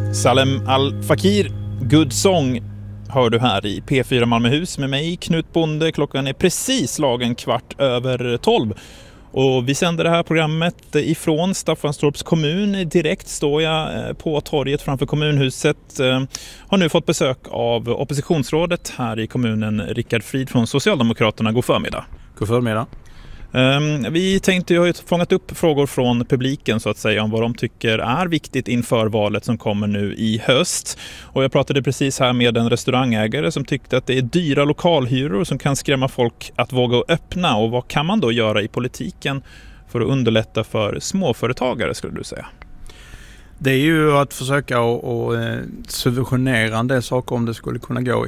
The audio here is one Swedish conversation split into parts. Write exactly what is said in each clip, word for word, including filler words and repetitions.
Salem Al Fakir, Good Song, hör du här i P fyra Malmöhus med mig, Knut Bonde. Klockan är precis slagen kvart över tolv. Och vi sänder det här programmet ifrån Staffanstorps kommun. Direkt står jag på torget framför kommunhuset. Har nu fått besök av oppositionsrådet här i kommunen, Rickard Frid från Socialdemokraterna. God förmiddag. God förmiddag. Vi tänkte ju ha fångat upp frågor från publiken så att säga om vad de tycker är viktigt inför valet som kommer nu i höst. Och jag pratade precis här med en restaurangägare som tyckte att det är dyra lokalhyror som kan skrämma folk att våga öppna. Och vad kan man då göra i politiken för att underlätta för småföretagare, skulle du säga? Det är ju att försöka att subventionera en del saker om det skulle kunna gå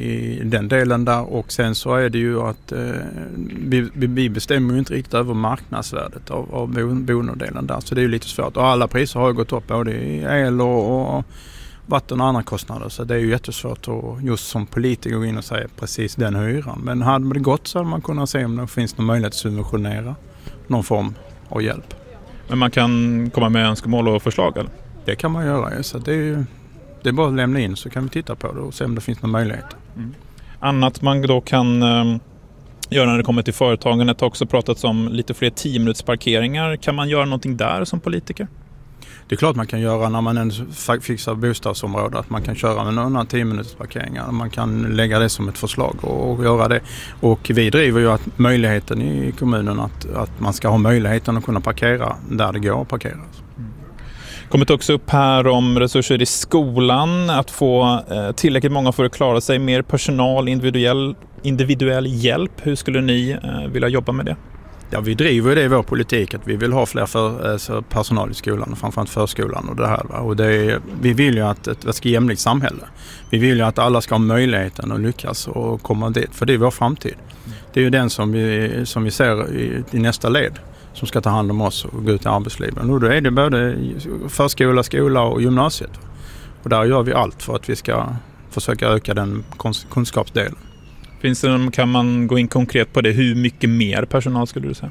i den delen där. Och sen så är det ju att eh, vi, vi bestämmer ju inte riktigt över marknadsvärdet av, av boendedelen där. Så det är ju lite svårt. Och alla priser har ju gått upp både i el och, och vatten och andra kostnader. Så det är ju jättesvårt att just som politiker gå in och säga precis den hyran. Men hade det gått så hade man kunnat se om det finns någon möjlighet att subventionera någon form av hjälp. Men man kan komma med önskemål och förslag, eller? Det kan man göra. Så det är, det är bara att lämna in så kan vi titta på det och se om det finns någon möjlighet. Mm. Annat man då kan um, göra när det kommer till företagen. Det har också pratats om lite fler tio minuters parkeringar. Kan man göra någonting där som politiker? Det är klart man kan göra när man fixar bostadsområdet. Att man kan köra med några tio minuters parkeringar. Man kan lägga det som ett förslag och, och göra det. Och vi driver ju att möjligheten i kommunen att, att man ska ha möjligheten att kunna parkera där det går att parkera. Mm. Kommit också upp här om resurser i skolan, att få eh, tillräckligt många för att klara sig, mer personal, individuell, individuell hjälp. Hur skulle ni eh, vilja jobba med det? Ja, vi driver det i vår politik att vi vill ha fler för, alltså personal i skolan, framförallt förskolan och det här. Va? Och det är, vi vill ju att ett, ett ska jämlikt samhälle. Vi vill ju att alla ska ha möjligheten att lyckas och komma dit, för det är vår framtid. Det är ju den som vi, som vi ser i, i nästa led som ska ta hand om oss och gå ut i arbetslivet. Och då är det både förskola, skola och gymnasiet. Och där gör vi allt för att vi ska försöka öka den kunskapsdelen. Finns det, kan man gå in konkret på det? Hur mycket mer personal skulle du säga?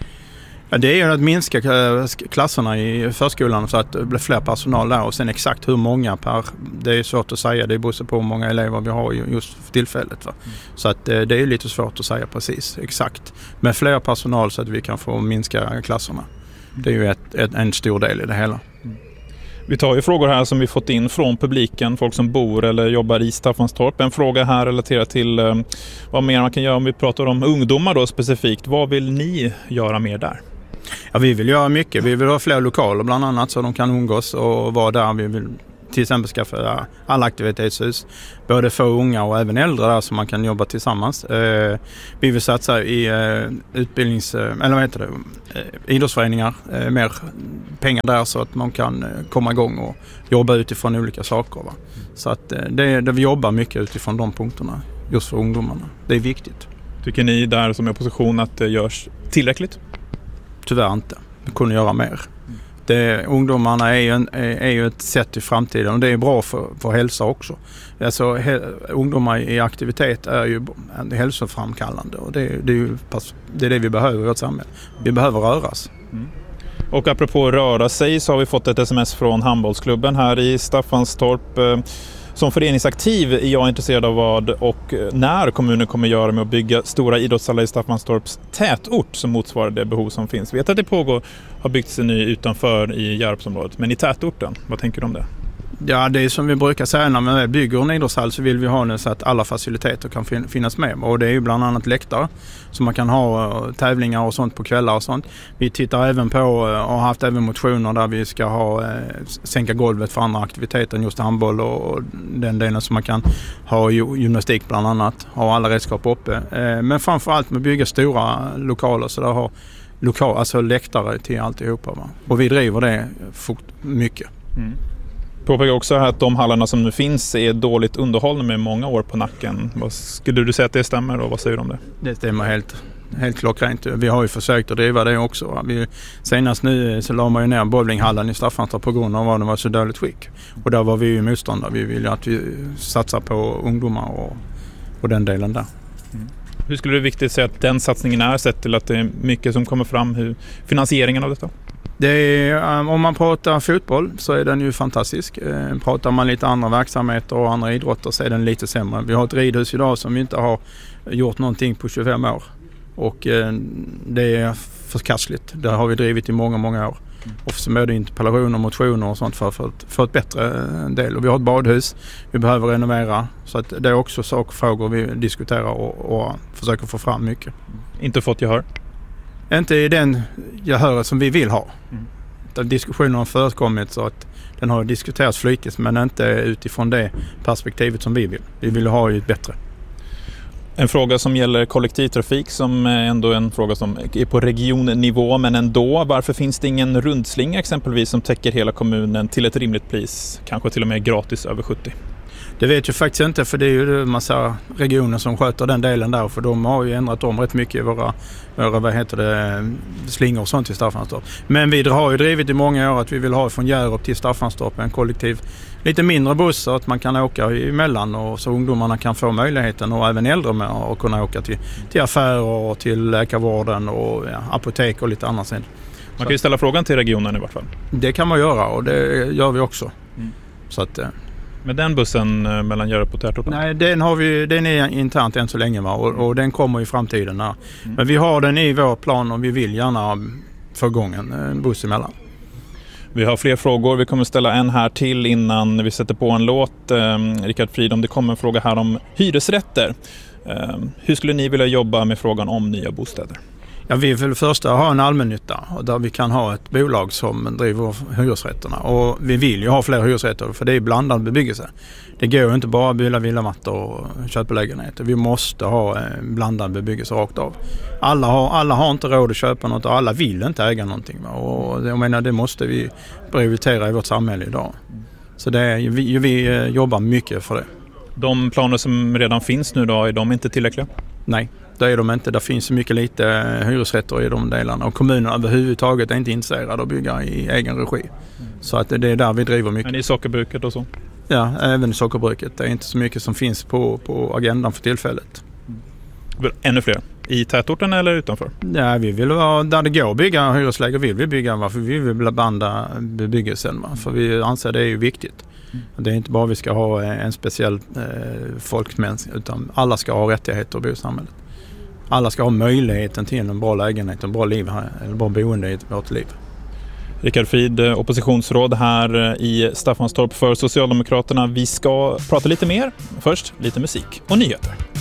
Ja, det är ju att minska klasserna i förskolan så att det blir fler personal där. Och sen exakt hur många per, det är svårt att säga. Det beror på hur många elever vi har just för tillfället. Va? Mm. Så att det är lite svårt att säga precis exakt. Med fler personal så att vi kan få minska klasserna. Mm. Det är ju ett, ett, en stor del i det hela. Mm. Vi tar ju frågor här som vi fått in från publiken, folk som bor eller jobbar i Staffanstorp. En fråga här relaterar till eh, vad mer man kan göra om vi pratar om ungdomar då specifikt. Vad vill ni göra mer där? Ja, vi vill göra mycket. Vi vill ha fler lokaler bland annat så de kan umgås och vara där. Vi vill till exempel skaffa alla aktivitetshus. Både för unga och även äldre där så man kan jobba tillsammans. Eh, vi vill satsa i eh, utbildnings... Eh, eller vad heter det? Eh, idrottsföreningar. Eh, mer pengar där så att man kan eh, komma igång och jobba utifrån olika saker. Va? Så att eh, det, det vi jobbar mycket utifrån de punkterna just för ungdomarna. Det är viktigt. Tycker ni där som är opposition att det görs tillräckligt? Tyvärr inte. Vi kunde göra mer. Det, ungdomarna är ju, en, är, är ju ett sätt i framtiden och det är bra för, för hälsa också. Alltså, he, ungdomar i aktivitet är ju hälsoframkallande och det, det, är ju, det är det vi behöver i vårt samhälle. Vi behöver röras. Mm. Och apropå röra sig så har vi fått ett sms från handbollsklubben här i Staffanstorp. Som föreningsaktiv är jag intresserad av vad och när kommunen kommer göra med att bygga stora idrottshallar i Staffanstorps tätort som motsvarar det behov som finns. Vi vet att det pågår, har byggts en ny utanför i Järpsområdet, men i tätorten, vad tänker du om det? Ja, det är som vi brukar säga när vi bygger en idrottshall så vill vi ha det så att alla faciliteter kan fin- finnas med. Och det är ju bland annat läktare så man kan ha uh, tävlingar och sånt på kvällar och sånt. Vi tittar även på uh, och har haft även motioner där vi ska ha uh, sänka golvet för andra aktiviteter än just handboll och, och den delen som man kan ha gymnastik bland annat, ha alla redskap uppe. Uh, men framförallt med att bygga stora lokaler så där har lokal, alltså läktare till alltihopa. Va? Och vi driver det fort, mycket. Mm. Påpekar också här att de hallarna som nu finns är dåligt underhållna med många år på nacken. Vad skulle du säga att det stämmer och vad säger du om det? Det stämmer helt, helt klockrent. Vi har ju försökt att driva det också. Vi, senast nu så la man ju ner bowlinghallen i Staffanstorp på grund av att det var så dåligt skick. Och där var vi ju motståndare. Vi ville att vi satsar på ungdomar och, och den delen där. Mm. Hur skulle du viktigt säga att den satsningen är sett till att det är mycket som kommer fram, hur finansieringen av detta? Det är, om man pratar fotboll så är den ju fantastisk. Pratar man lite andra verksamheter och andra idrotter så är den lite sämre. Vi har ett ridhus idag som vi inte har gjort någonting på tjugofem år. Och det är förkastligt. Det har vi drivit i många, många år. Och så med interpellationer, motioner och sånt för, för, ett, för ett bättre del. Och vi har ett badhus vi behöver renovera. Så att det är också sakfrågor vi diskuterar och, och försöker få fram mycket. Inte fått gehör? Inte i den gehör som vi vill ha. Mm. Diskussionen har förekommit så att den har diskuterats flitigt men inte utifrån det perspektivet som vi vill. Vi vill ha ju ett bättre. En fråga som gäller kollektivtrafik som är ändå en fråga som är på regionnivå men ändå. Varför finns det ingen rundslinga exempelvis som täcker hela kommunen till ett rimligt pris? Kanske till och med gratis över sjuttio? Det vet jag faktiskt inte för det är ju en massa regioner som sköter den delen där för de har ju ändrat om rätt mycket i våra, våra vad heter det, slingor och sånt till Staffanstorp. Men vi har ju drivit i många år att vi vill ha från Hjärup till Staffanstorp en kollektiv, lite mindre bussar att man kan åka emellan och så ungdomarna kan få möjligheten och även äldre med att kunna åka till, till affärer och till läkarvården och ja, apotek och lite annat. Man kan ju ställa frågan till regionen i vart fall. Det kan man göra och det gör vi också. Mm. Så att... Med den bussen mellan Hjärup och Tätorten? Nej, den, har vi, den är internt än så länge va? Och, och den kommer i framtiden. Mm. Men vi har den i vår plan och vi vill gärna få igång en, en buss emellan. Vi har fler frågor. Vi kommer ställa en här till innan vi sätter på en låt. Eh, Rickard Fridom, det kommer en fråga här om hyresrätter. Eh, hur skulle ni vilja jobba med frågan om nya bostäder? Ja, vi vill först ha en allmännytta och där vi kan ha ett bolag som driver hyresrätterna. Och vi vill ju ha fler hyresrätter för det är blandad bebyggelse. Det går ju inte bara att bygga villamattor och köpa lägenheter. Vi måste ha blandad bebyggelse rakt av. Alla har, alla har inte råd att köpa något och alla vill inte äga någonting. Va? Och jag menar, det måste vi prioritera i vårt samhälle idag. Så det är, vi, vi jobbar mycket för det. De planer som redan finns nu då, är de inte tillräckliga? Nej. Det är de inte. Det finns så mycket lite hyresrätter i de delarna. Och kommunerna överhuvudtaget är inte intresserade av att bygga i egen regi. Mm. Så att det är där vi driver mycket. Men i sockerbruket och så? Ja, även i sockerbruket. Det är inte så mycket som finns på, på agendan för tillfället. Mm. Ännu fler? I tätorten eller utanför? Ja, vi vill vara där det går att bygga hyresläger vill vi bygga. Varför vi vill banda bebyggelsen. Va? För vi anser det är ju viktigt. Mm. Det är inte bara vi ska ha en speciell eh, folkmäns utan alla ska ha rättigheter att bo i samhället. Alla ska ha möjligheten till en bra lägenhet, en bra liv här, eller bra boende i vårt liv. Rickard Frid, oppositionsråd här i Staffanstorp för Socialdemokraterna. Vi ska prata lite mer. Först lite musik och nyheter.